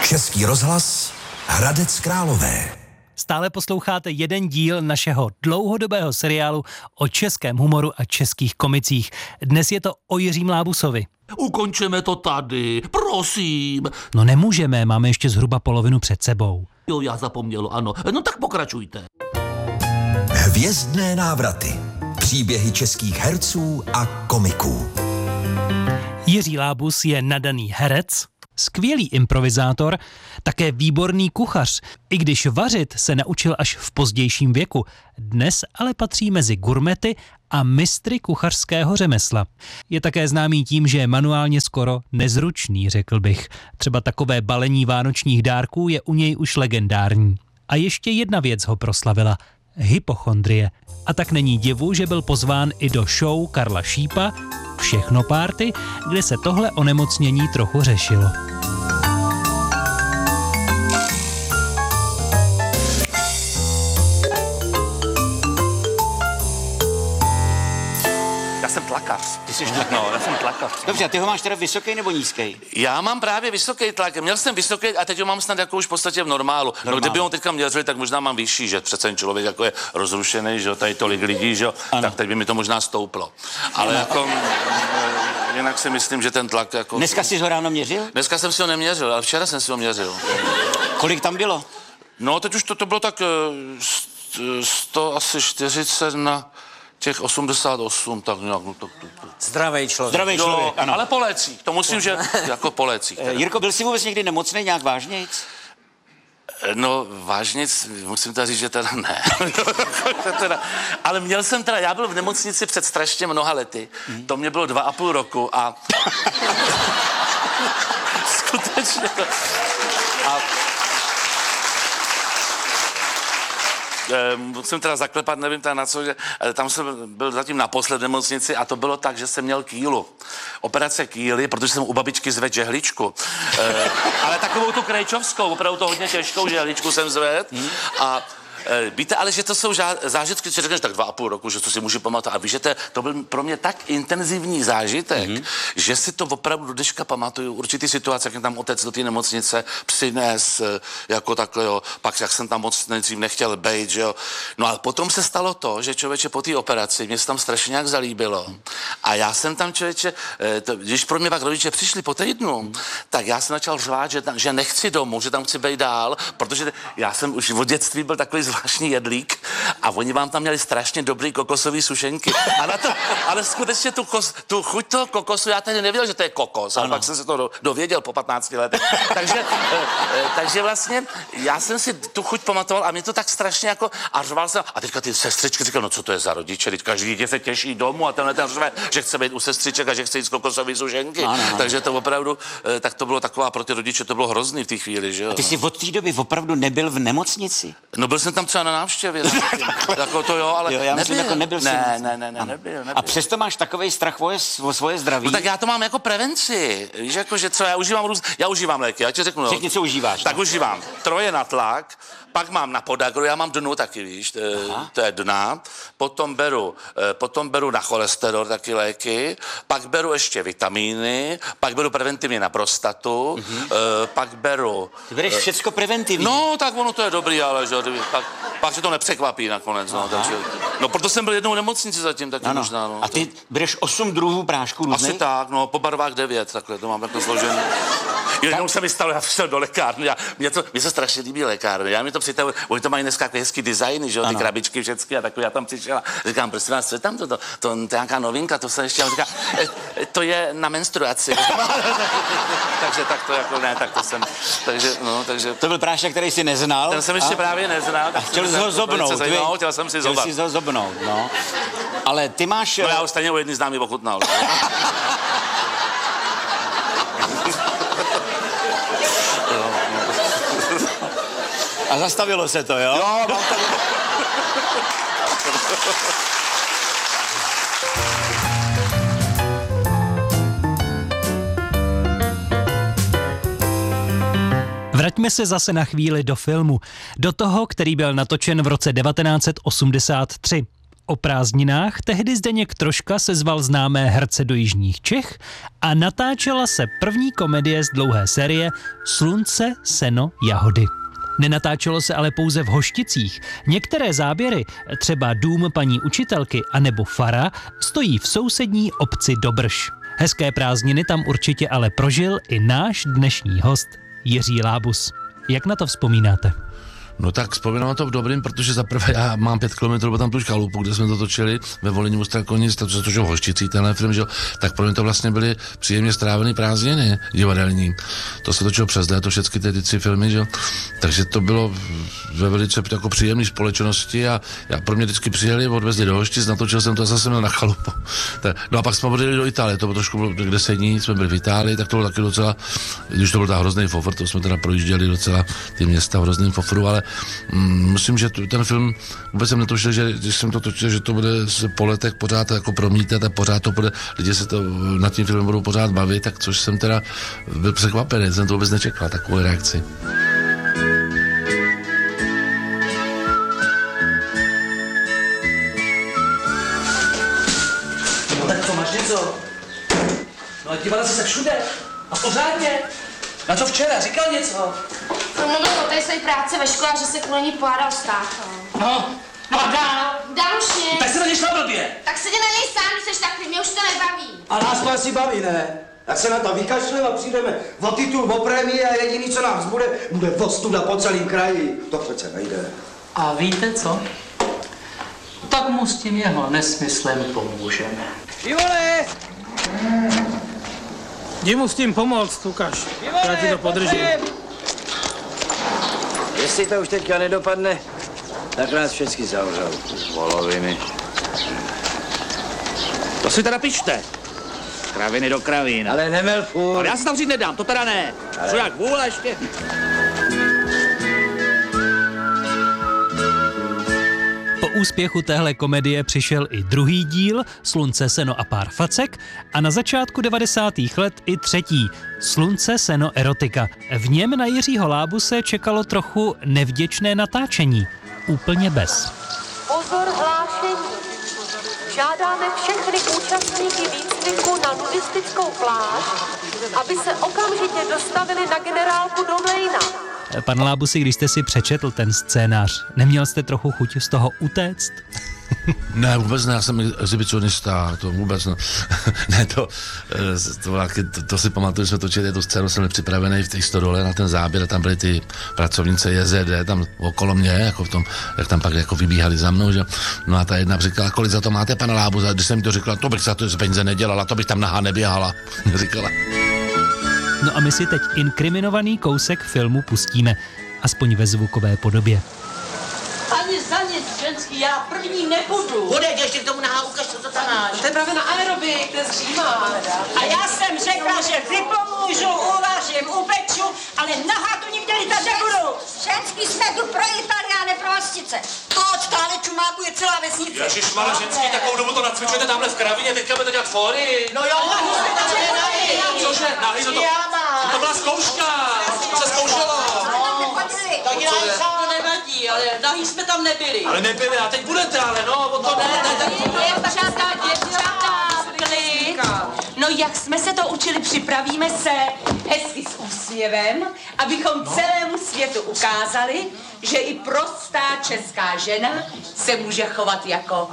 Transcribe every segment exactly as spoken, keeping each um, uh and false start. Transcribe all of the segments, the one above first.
Český rozhlas Hradec Králové. Stále posloucháte jeden díl našeho dlouhodobého seriálu o českém humoru a českých komicích. Dnes je to o Jiřím Lábusovi. Ukončeme to tady, prosím. No nemůžeme, máme ještě zhruba polovinu před sebou. Jo, já zapomněl, ano. No tak pokračujte. Hvězdné návraty. Příběhy českých herců a komiků. Jiří Lábus je nadaný herec, skvělý improvizátor, také výborný kuchař, i když vařit se naučil až v pozdějším věku. Dnes ale patří mezi gurmety a mistry kuchařského řemesla. Je také známý tím, že je manuálně skoro nezručný, řekl bych. Třeba takové balení vánočních dárků je u něj už legendární. A ještě jedna věc ho proslavila. Hypochondrie. A tak není divu, že byl pozván i do show Karla Šípa Všechno párty, kde se tohle onemocnění trochu řešilo. Já jsem tlakař. Ty jsi tlak. No, já jsem tlakař. Dobře, a ty ho máš teda vysoký nebo nízký? Já mám právě vysoký tlak. Měl jsem vysoký a teď ho mám snad jako už v podstatě v normálu. Normál. No, kdyby ho teďka měřili, tak možná mám vyšší, že přece ten člověk jako je rozrušený, že jo, tady tolik lidí, že jo, tak teď by mi to možná stouplo. Ale ano. jako e, jinak si myslím, že ten tlak jako... Dneska jsi ho ráno měřil? Dneska jsem si ho neměřil, ale včera jsem si ho měřil. Kolik tam bylo? No, teď už to, to bylo tak e, sto asi čtyřicet na těch osmdesát osm, tak nějak... No, to, to, to. Zdravý člověk. Zdravý člověk, jo, ano. Ale po lécích, to musím, že jako po lécích. Teda. Jirko, byl jsi vůbec někdy nemocnej, nějak vážnějc? No, vážně, musím teda říct, že teda ne. teda, ale měl jsem teda, já byl v nemocnici před strašně mnoha lety. Mm. To mě bylo dva a půl roku a... Skutečně to... A... Musím teda zaklepat, nevím teda na co, že tam jsem byl zatím naposled v nemocnici a to bylo tak, že jsem měl kýlu. Operace kýly, protože jsem u babičky zvedl žehličku. e, ale takovou tu krejčovskou, opravdu to hodně těžkou žehličku jsem zvedl a e, víte, ale že to jsou žá, zážitky, co řekneš tak dva a půl roku, že to si můžu pamatovat. A víš, že to, to byl pro mě tak intenzivní zážitek, mm-hmm. že si to opravdu do dneška pamatuju. Určitý situace, jak tam otec do té nemocnice přines, jako takhle, jo. Pak jak jsem tam moc nejdřív nechtěl bejt, že jo. No ale potom se stalo to, že člověče po té operaci, mě se tam strašně nějak zalíbilo. A já jsem tam člověče, to, když pro mě pak rodiče přišli po týdnu, mm. tak já jsem začal řvát, že, tam, že nechci domů, že tam chci bejt dál, protože já jsem už od dětství byl takový zvláštní jedlík a oni vám tam měli strašně dobrý kokosový sušenky. A na to, ale skutečně tu, kos, tu chuť toho kokosu, já tady nevěděl, že to je kokos, ale pak jsem se to do, dověděl po patnácti letech. takže, e, takže vlastně já jsem si tu chuť pamatoval a mě to tak strašně jako, a řval jsem, a teďka ty sestřičky říkal, no co to je za rodiče, teď každý dítě se těší domů a tenhle ten řve, že chce být u sestřiček a že chce jít z kokosový sušenky. Ano, ano. Takže to opravdu, e, tak to bylo taková, pro ty rodiče to bylo hrozný v té chvíli, že jo. A ty jsi od té doby opravdu nebyl v nemocnici? No byl jsem tam třeba na návštěvě. Jako to jo, ale jo, já myslím, nebyl. Jako nebyl ne, ne, ne, ne, nebyl, nebyl. A přesto máš takovej strach o, o svoje zdraví? No tak já to mám jako prevenci. Víš, jako, že co, já užívám růz... Já užívám léky, já ti řeknu. Řekni, co užíváš. Tak no? Užívám troje na tlak, pak mám na podagru, já mám dnu taky, víš, to, to je dna, potom beru, potom beru na cholesterol taky léky, pak beru ještě vitamíny, pak beru preventivně na prostatu, mm-hmm. pak beru... Ty bereš všecko preventivně? No, tak ono to je dobrý, ale že, pak, pak se to nepřekvapí nakonec, no, takže, no, proto jsem byl jednou v nemocnici zatím taky ano. možná, no. A ty bereš osm druhů prášků různých? Asi tak, no, po barvách devět, takhle, to mám takhle složené. Jednou se mi stalo, já přišel do lékárny, já, mě, to, mě se strašně líbí lékárny, já mi to přitahuji, oni to mají dneska hezký designy, že jo, ty krabičky všechny a takový, já tam přišel a říkám, prosím vás, co je tam toto, to, to, to je nějaká novinka, to se ještě, a říká, e, to je na menstruaci. takže tak to jako, ne, tak to jsem, takže, no, takže. To byl prášek, který jsi neznal? Ten jsem ještě a? právě neznal. A chtěl jsi ho zobnout, vy? No, chtěl jsem si zobat. Chtěl jsi ho zobnout, no. Ale ty máš... No já ho stejně u jedný známý ochutnal. A zastavilo se to, jo? Jo, mám to... Vraťme se zase na chvíli do filmu. Do toho, který byl natočen v roce devatenáct set osmdesát tři. O prázdninách tehdy Zdeněk Troška sezval známé herce do jižních Čech a natáčela se první komedie z dlouhé série Slunce, seno, jahody. Nenatáčelo se ale pouze v Hošticích. Některé záběry, třeba Dům paní učitelky anebo Fara, stojí v sousední obci Dobrš. Hezké prázdniny tam určitě ale prožil i náš dnešní host Jiří Lábus. Jak na to vzpomínáte? No tak vzpomínám na to v dobrým, protože zaprvé já mám pět kilometrů tam tu chalupu, kde jsme to točili ve Volyni u Strakonic, to se točil v Hošticích, tenhle film, že? Tak pro mě to vlastně byly příjemně strávené prázdniny divadelní. To se točilo přes léto, všechny ty tři filmy, že? Takže to bylo ve velice jako příjemné společnosti a já pro mě vždycky přijeli, odvezli do Hoštic, natočil jsem to a zase měl na chalupu. No a pak jsme odjeli do Itálie, to bylo trošku bylo deset dní, jsme byli v Itálii, tak to bylo taky docela, když to byl ta hrozný fofr, to jsme teda projížděli docela ty města v hrozným fofru, ale mm, myslím, že ten film, vůbec jsem netušil, že když jsem to točil, že to bude se po letech pořád jako promítat a pořád to bude, lidi se to nad tím filmem budou pořád bavit, tak což jsem teda byl překvapený, jsem to vůbec nečekal, takovou reakci. No tak co, máš něco? No a dívala jsi se všude. A pořádně. Na co včera? Říkal něco? On mluvil o té své práci ve škole, že se kvůli ní pohádal s tátou. No, no a dál? Dál už nic. Tak se na něj šla blbě. Tak se jde na něj sám, když seš takový, mě už to nebaví. A nás to asi baví, ne? Tak se na to vykašleme a přijdeme o titul, o prémii a jediný, co nás bude, bude ostuda po celém kraji. To přece nejde. A víte co? Tak mu s tím jeho nesmyslem pomůžeme. Ivone! Jdi mu s tím pomoct, ukaž. Já ti to podržím. Jestli to už teďka nedopadne, tak nás všechny zavřou. Voloviny. To si teda pište. Kraviny do kravín. Ale nemel furt. Ale já se tam vzít nedám, to teda ne. Ale... Co jak vůle ještě? Po úspěchu téhle komedie přišel i druhý díl Slunce, seno a pár facek a na začátku devadesátých let i třetí Slunce, seno, erotika. V něm na Jiřího Lábuse čekalo trochu nevděčné natáčení. Úplně bez. Pozor, hlášení. Žádáme všechny účastníky výcviku na nudistickou pláž, aby se okamžitě dostavili na generálku do Mlejna. Pan Lábusi, když jste si přečetl ten scénář, neměl jste trochu chuť z toho utéct? Ne, vůbec ne, já jsem exhibicionista, to vůbec ne. ne, to, to, to, to si pamatuju, že jsme točili tu scénu, jsem připravený v té stodole na ten záběr, tam byly ty pracovnice J Z D, tam okolo mě, jako v tom, jak tam pak jako vybíhali za mnou, že? No a ta jedna říkala, kolik za to máte, pana Lábus, a když jsem mi to řekla, to bych za to z peníze nedělala, to bych tam nahá neběhala, říkala. No a my si teď inkriminovaný kousek filmu pustíme, aspoň ve zvukové podobě. Ani za nic, ženský, já první nebudu. Budeš, ještě k tomu nahá, ukaž, co to tam máš. To je právě na aerobik, to je zřímá. A já jsem řekla, že vypomůžu, uvařím, upeču, ale nahá tu nikde lítat nebudu. Ženský jsme tu pro Itálii a ne pro hostice. Toč, táhle čumáku je celá vesnice. Ježišmarja, ženský, takovou dobu to nacvičujete tamhle v kravině, teďka budete dělat fóry. No jo, nahý jsme tam nenahy. Cože, nahý, no to, to byla zkouška, se zkoušelo. Tak já To nevadí, ale nahý jsme tam nebyli. Ale nebyli, a teď budete, ale no, o to ne, ne, ne. Děvčata, děvčata, klid. No jak jsme se to učili, připravíme se hezky s úsměvem, abychom celému světu ukázali, že i prostá česká žena se může chovat jako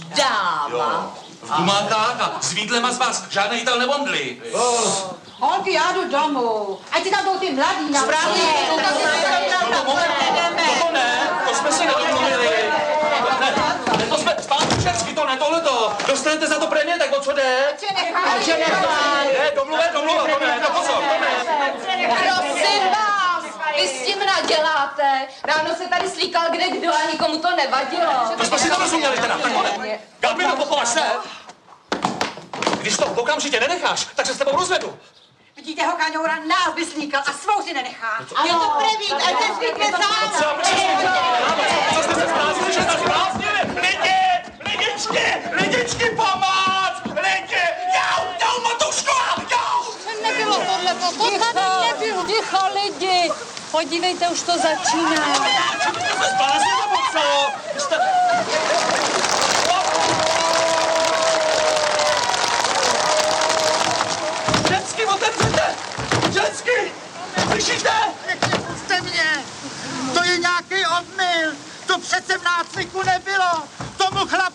dáma. V gumákách a s vídlema z vás žádné Ital nebondli. Holky, já jdu domů. Ať ti tam jdou ty mladý na správně. To ne, to jsme si nedomluvili. Ne, to jsme, zpátky všechny, to ne, tohleto. Dostanete za to prémie, tak o co jde? Ať je nechaj. Ne, domluve, domluva, to ne, no pozor, to ne. Prosím vás, vy s tím naděláte. Ráno se tady slíkal kde kdo a nikomu to nevadilo. To jsme si to rozuměli teda, tak ne. Gabino, popovaž se. Když to okamžitě nenecháš, tak se s tebou rozvedu. Vidíte ho, Kaňoura, nás vyslíkal a svou si nenechá. Je to první, ať se zvykne sám. Co jste se zbláznili, že jste zbláznili? Lidi, lidičky, lidičky, pomoc! Lidi, jau, jau, Matuško, jau! Nebylo tohle, to tady nebylo. Ticho, lidi, podívejte, už to začíná. Jste se zbláznili, nebo co? Jste... Hezky! Slyšíte? Pěkně, puste mě! To je nějaký omyl! To přece v nácviku nebylo! Tomu chlap